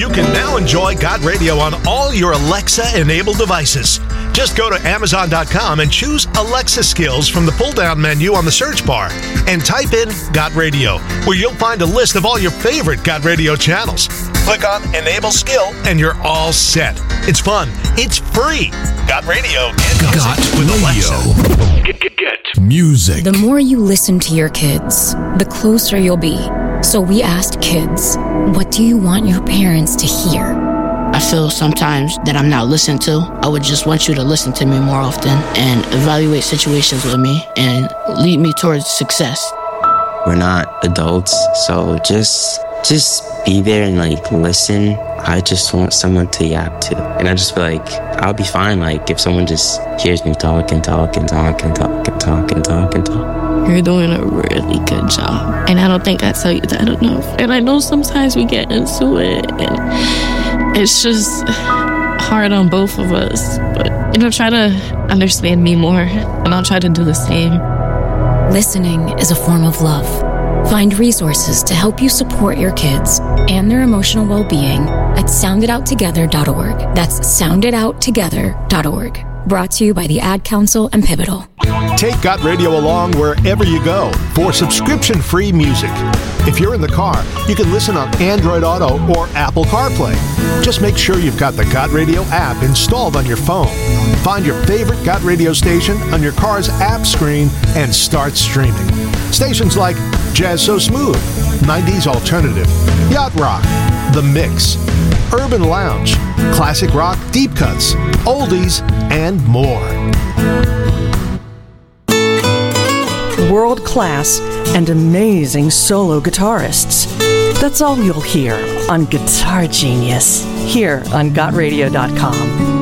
You can now enjoy Got Radio on all your Alexa-enabled devices. Just go to Amazon.com and choose Alexa Skills from the pull-down menu on the search bar and type in Got Radio, where you'll find a list of all your favorite Got Radio channels. Click on Enable Skill and you're all set. It's fun. It's free. Got Radio. Got with Radio. Get music. The more you listen to your kids, the closer you'll be. So we asked kids, what do you want your parents to hear? I feel sometimes that I'm not listened to. I would just want you to listen to me more often and evaluate situations with me and lead me towards success. We're not adults, so just be there and listen. I just want someone to yap to. And I just feel like I'll be fine if someone just hears me talk and talk and talk and talk and talk and talk and talk. You're doing a really good job. And I don't think I tell you that enough. And I know sometimes we get into it and it's just hard on both of us. But, try to understand me more and I'll try to do the same. Listening is a form of love. Find resources to help you support your kids and their emotional well-being at soundidouttogether.org. That's soundidouttogether.org. Brought to you by the Ad Council and Pivotal. Take Got Radio along wherever you go for subscription-free music. If you're in the car, you can listen on Android Auto or Apple CarPlay. Just make sure you've got the Got Radio app installed on your phone. Find your favorite Got Radio station on your car's app screen and start streaming. Stations like Jazz So Smooth, 90s Alternative, Yacht Rock, The Mix, Urban Lounge, Classic Rock Deep Cuts, Oldies, and more. World-class and amazing solo guitarists. That's all you'll hear on Guitar Genius, here on GotRadio.com.